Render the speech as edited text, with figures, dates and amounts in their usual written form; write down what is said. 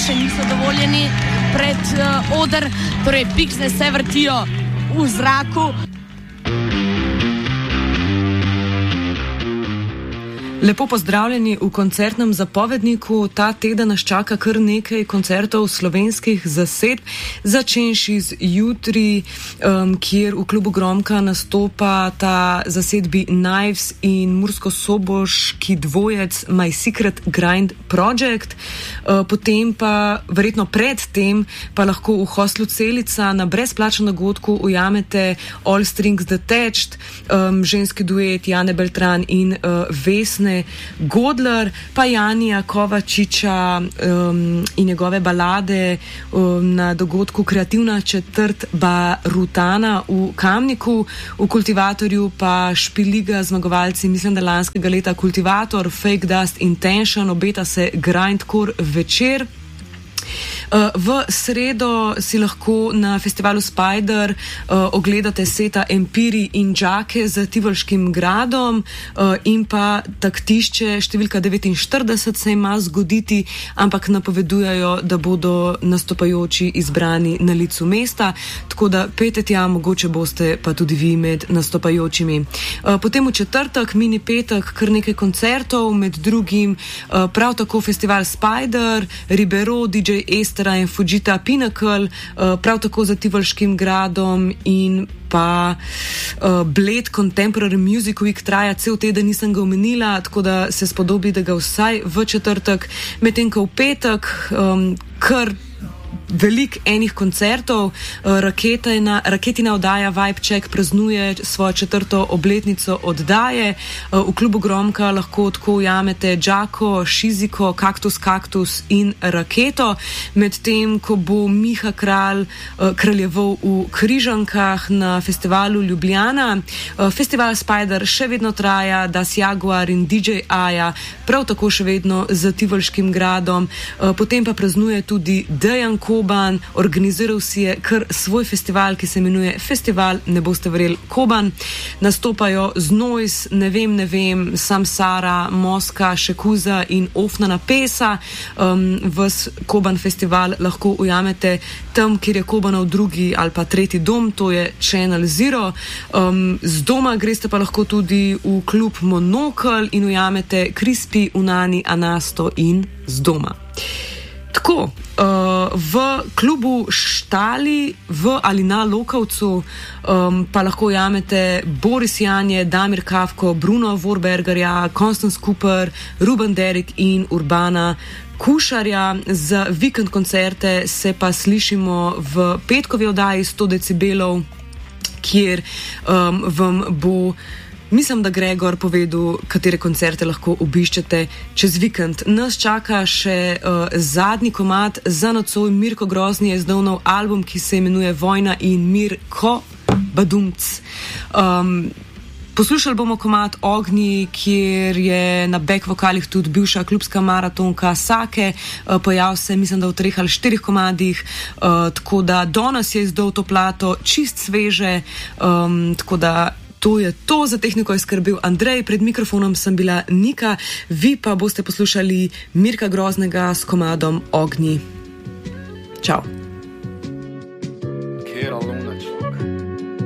še niso dovoljeni pred oder, torej piksne se vrtijo v zraku. Lepo pozdravljeni v koncertnem zapovedniku. Ta teden nas čaka kar nekaj koncertov slovenskih zasedb, začenši z jutri, kjer v klubu Gromka nastopa ta zasedbi Knives in murskosoboški dvojec My Secret Grind Project. Potem pa, verjetno pred tem, pa lahko v hostlu Celica na brezplačnem dogodku ujamete All Strings Detached, ženski duet Jane Beltran in Vesne Godler, pa Janija Kovačiča in njegove balade na dogodku Kreativna četrt Barutana v Kamniku, v Kultivatorju pa Špiliga zmagovalci, mislim, da lanskega leta Kultivator, Fake Dust Intention, obeta se grindcore večer. V sredo si lahko na festivalu Spider ogledate seta Empiri in Džake z Tivolškim gradom in pa taktišče številka 49 se ima zgoditi, ampak napovedujajo, da bodo nastopajoči izbrani na licu mesta, tako da pejte tja, mogoče boste pa tudi vi med nastopajočimi. Potem v četrtek, mini petek, kar nekaj koncertov, med drugim prav tako festival Spider, Ribero, DJ Estera in Fujita Pinnacle, prav tako za Tivolškim gradom in pa Bled Contemporary Music Week traja cel teden, nisem ga omenila, tako da se spodobi, da ga vsaj v četrtek, medtem ko v petek kar veliko enih koncertov. Raketina oddaja Vibe Check praznuje svojo 4. obletnico oddaje. V klubu Gromka lahko tako ujamete Džako, Šiziko, Kaktus in Raketo, medtem ko bo Miha Kralj kraljeval v Križankah na festivalu Ljubljana. Festival Spider še vedno traja, Das Jaguar in DJ Aja, prav tako še vedno z Tivolškim gradom. Potem pa praznuje tudi Dejan Koban, organiziral si je kar svoj festival, ki se imenuje Festival Ne boste verjeli Koban. Nastopajo Znojs, ne vem, Samsara, Moska, Šekuza in Ofnana Pesa. Vas Koban festival lahko ujamete tam, kjer je Kobanov drugi ali pa tretji dom, to je Channel Zero. Z doma greste pa lahko tudi v klub Monokl in ujamete Crispy, Unani, Anasto in z doma. Tako, v klubu Štali ali na Lokovcu pa lahko ujamete Boris Janje, Damir Kafko, Bruno Vorbergerja, Constance Cooper, Ruben Derrick in Urbana Kušarja. Za vikend koncerte se pa slišimo v petkovi oddaji 100 decibelov, kjer vam bo, mislim, da Gregor povedal, katere koncerte lahko obiščete čez vikend. Nas čaka še zadnji komad za nocoj. Mirko Grozni je izdal nov album, ki se imenuje Vojna in mir, ko badumc. Poslušali bomo komad Ognji, kjer je na back vokalih tudi bivša klubska maratonka Sake. Pojav se, mislim, da v 3 ali 4 komadih, tako da danes je izdal to plato čist sveže, tako da to je to. Za tehniko je skrbel Andrej, pred mikrofonom sem bila Nika, vi pa boste poslušali Mirka Groznega s komadom Ognji. Čau.